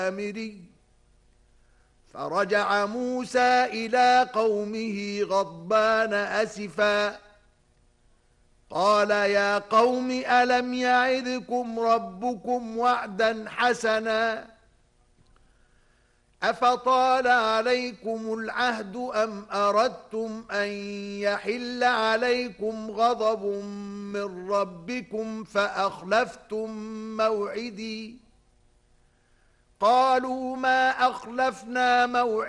السامري فرجع موسى إلى قومه غضبان أسفا قال يا قوم ألم يعدكم ربكم وعدا حسنا أفطال عليكم العهد أم أردتم أن يحل عليكم غضب من ربكم فأخلفتم موعدي قالوا ما أخلفنا موعدي